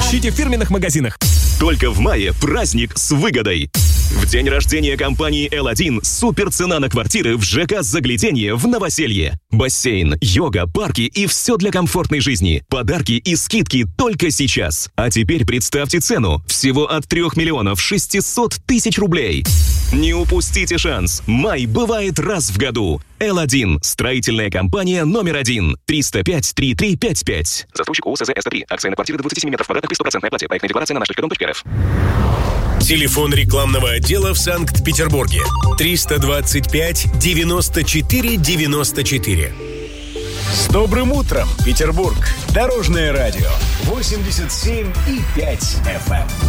Ищите в фирменных магазинах. Только в мае праздник с выгодой. В день рождения компании L1 супер цена на квартиры в ЖК «Загляденье» в Новоселье. Бассейн, йога, парки и все для комфортной жизни. Подарки и скидки только сейчас. А теперь представьте цену. Всего от 3 600 000 рублей. Не упустите шанс. Май бывает раз в году. L1. Строительная компания номер 1. 305-3355. Застройщик ООО СЗ СТ3. Акция на квартиры до 27 метров квадратных при 100% оплате. Проектная декларация на наш.дом.рф. Телефон рекламного отдела в Санкт-Петербурге. 325-94-94. С добрым утром, Петербург! Дорожное радио 87,5 FM.